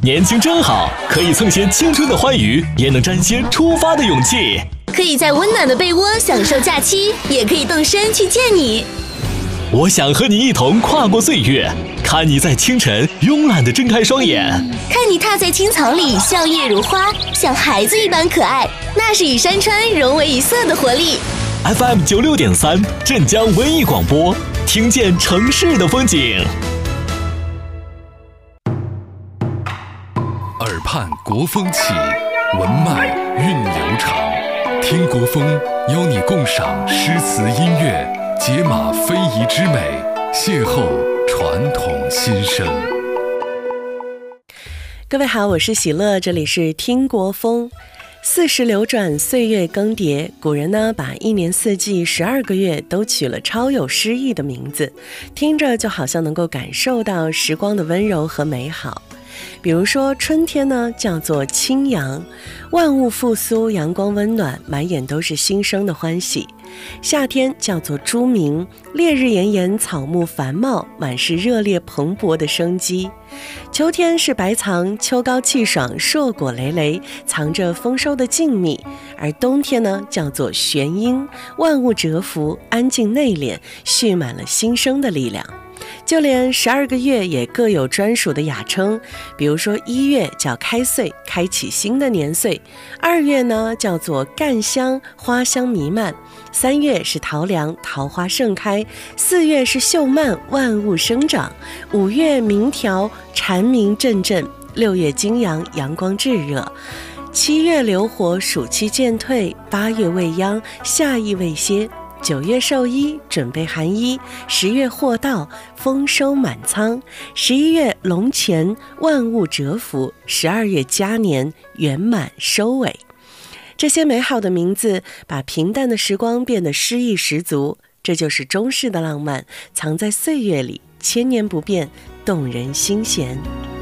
年轻真好，可以蹭些青春的欢愉，也能沾些出发的勇气。 可以在温暖的被窝享受假期，也可以动身去见你。 我想和你一同跨过岁月，看你在清晨慵懒地睁开双眼， 看你踏在青草里笑靥如花，像孩子一般可爱，那是与山川融为一色的活力。 FM 96.3镇江文艺广播，听见城市的风景。 耳畔国风起，文脉韵流长。听国风，邀你共赏诗词音乐，解码非遗之美，邂逅传统新生。 各位好，我是喜乐，这里是听国风。40流转，岁月更迭，古人呢把一年四季12个月都取了超有诗意的名字，听着就好像能够感受到时光的温柔和美好。比如说春天呢叫做清阳，万物复苏，阳光温暖，满眼都是新生的欢喜。夏天叫做朱明，烈日炎炎，草木繁茂，满是热烈蓬勃的生机。秋天是白藏，秋高气爽，硕果累累，藏着丰收的静谧。而冬天呢叫做玄阴，万物蛰伏，安静内敛，蓄满了新生的力量。就连12个月也各有专属的雅称，比如说1月叫开岁，开启新的年岁；2月呢叫做干香，花香弥漫；3月是桃凉，桃花盛开；4月是秀曼，万物生长；5月鸣条，蝉鸣阵阵；6月金阳，阳光炙热；7月流火，暑气渐退；8月未央，夏意未歇；9月授衣，准备寒衣；10月货到，丰收满仓；11月龙潜，万物蛰伏；12月嘉年，圆满收尾。这些美好的名字把平淡的时光变得诗意十足，这就是中式的浪漫，藏在岁月里，千年不变，动人心弦。